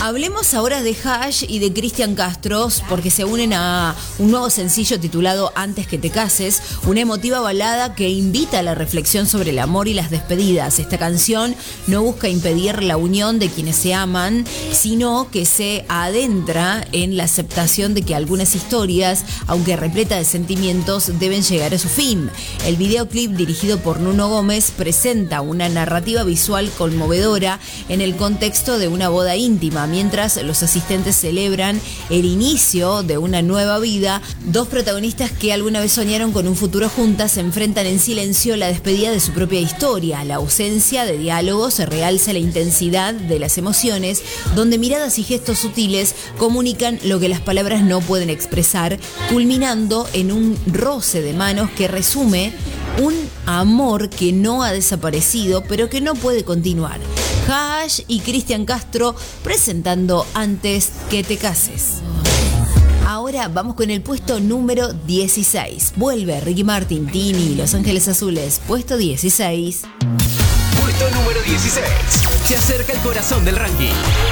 Hablemos ahora de Hash y de Cristian Castro, porque se unen a un nuevo sencillo titulado Antes que te cases, una emotiva balada que invita a la reflexión sobre el amor y las despedidas. Esta canción no busca impedir la unión de quienes se aman, sino que se adentra en la aceptación de que algunas historias, aunque repleta de sentimientos, deben llegar a su fin. El videoclip, dirigido por Nuno Gómez, presenta una narrativa visual conmovedora en el contexto de una boda íntima. Mientras los asistentes celebran el inicio de una nueva vida, dos protagonistas que alguna vez soñaron con un futuro juntas se enfrentan en silencio a la despedida de su propia historia. La ausencia de diálogos se realza la intensidad de las emociones, donde miradas y gestos sutiles comunican lo que las palabras no pueden expresar, culminando en un roce de manos que resume un amor que no ha desaparecido, pero que no puede continuar. Hash y Cristian Castro presentando Antes que te cases. Ahora vamos con el puesto número 16. Vuelve Ricky Martin, Tini, Los Ángeles Azules, puesto 16. Puesto número 16. Se acerca el corazón del ranking.